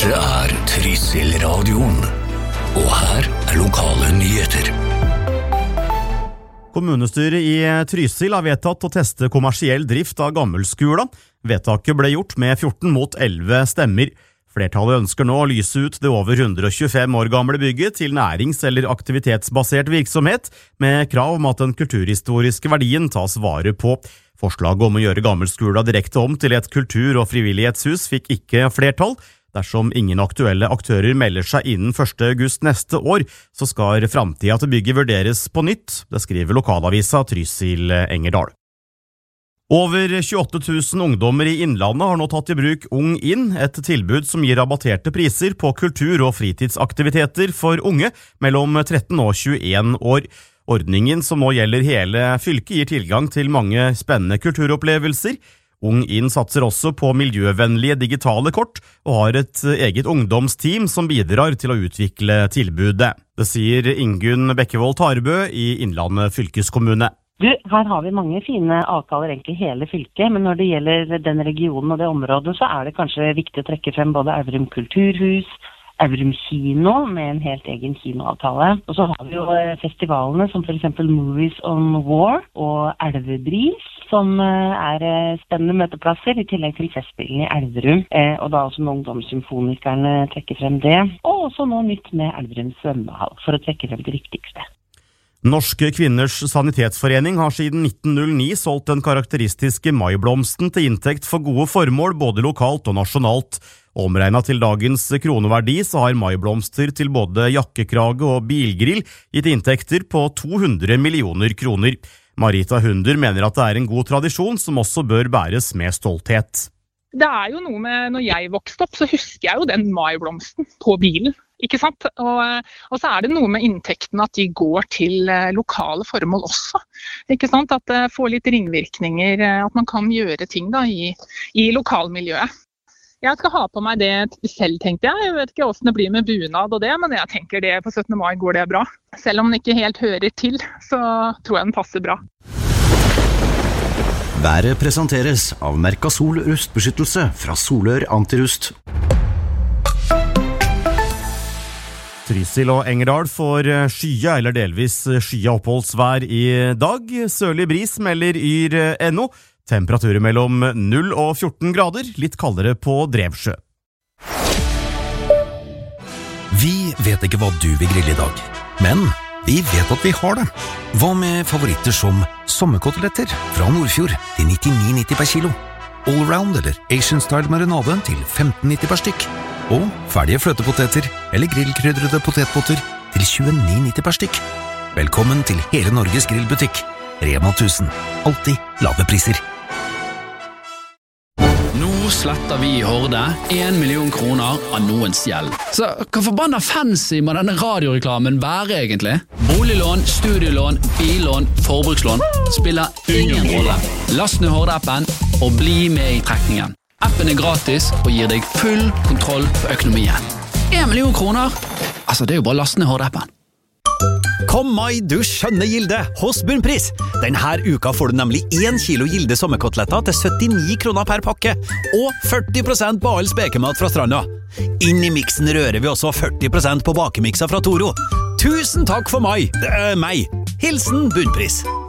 Dette Trysil-radioen, og her lokale nyheter. Kommunestyret i Trysil har vedtatt å teste kommersiell drift av Gammelskula. Vedtaket ble gjort med 14 mot 11 stemmer. Flertallet ønsker nå å lyse ut det over 125 år gamle bygget til nærings- eller aktivitetsbasert virksomhet, med krav om at den kulturhistoriske verdien tas vare på. Forslaget om å gjøre Gammelskula direkte om til et kultur- og frivillighetshus fikk ikke flertall. Dersom ingen aktuelle aktører melder seg innen 1. august neste år, så skal framtida til bygget vurderes på nytt, det skriver lokalavisa Trysil-Engerdal. Over 28 000 ungdommer i Innlandet har nå tatt i bruk Ung Inn, et tilbud som gir rabatterte priser på kultur- og fritidsaktiviteter for unge mellom 13 og 21 år. Ordningen, som nå gjelder hele fylket, gir tilgang til mange spennende kulturopplevelser. Ung Inn satser også på miljøvennlige digitale kort, og har et eget ungdomsteam som bidrar til å utvikle tilbudet. Det sier Ingunn Bekkevold Tarbø i Innlandet fylkeskommune. Her har vi mange fine avtaler egentlig hele fylket, men når det gjelder den regionen og det området, så det kanskje viktig å trekke frem både Elverum kulturhus, Elverum kino med en helt egen kinoavtale. Og så har vi jo festivalene som for eksempel Movies on War og Elvebris, som spennende møteplasser, i tillegg til festspillene i Elverum. Og da også når ungdomssymfonikerne trekker frem det. Og også nå nytt med Elverum svømmehall, for å trekke frem det viktigste. Norske kvinners sanitetsforening har siden 1909 solgt den karakteristiske maiblomsten til inntekt for gode formål både lokalt og nasjonalt. Omregnet til dagens kroneverdi så har maiblomster til både jakkekrage og bilgrill gitt inntekter på 200 millioner kroner. Marita Hunder mener at det en god tradisjon som også bør bæres med stolthet. Det jo noe med, når jeg vokste opp, så husker jeg jo den maiblomsten på bilen. Ikke sant? Og så det noe med inntekten at de går til lokale formål også. Ikke sant? At det får litt ringvirkninger, at man kan gjøre ting da, i lokalmiljøet. Jeg skal ha på meg det selv, tenkte jeg. Jeg vet ikke hvordan det blir med bunad og det, men jeg tenker det på 17. mai går det bra. Selv om den ikke helt hører til, så tror jeg den passer bra. Været presenteres av Mercasol rustbeskyttelse fra Solør Antirust. Trysil og Engerdal får skya eller delvis skya oppholdsvær i dag. Sørlig bris melder Yr.no. Temperaturer mellom 0 og 14 grader, litt kaldere på Drevsjø. Vi vet ikke hva du vil grille i dag, men vi vet at vi har det. Hva med favoritter som sommerkoteletter fra Nordfjord til 99,90 per kilo? Allround eller Asian-style marinade til 15,90 per stykk? Og ferdige fløtepoteter eller grillkrydrede potetpotter til 29,90 per stykk. Velkommen til hele Norges grillbutikk. Rema 1000. Alltid lave priser. Nå sletter vi i Horde 1 million kroner av noens gjeld. Så hva forbanna fancy må denne radioreklamen være egentlig? Boliglån, studielån, billån, forbrukslån spiller ingen rolle. Last ned Horde-appen og bli med i trekningen. Appen gratis og gir deg full kontroll på økonomien. 1 million kroner? Altså, det jo bare last ned Horde-appen. Kom mai, du skjønne Gilde, hos Bunnpris. Denne uka får du nemlig 1 kilo Gilde sommerkoteletter til 79 kroner per pakke, og 40% på all spekemat fra stranda. Inn i miksen rører vi også 40% på bakemikser fra Toro. Tusen takk for meg, meg. Hilsen Bunnpris.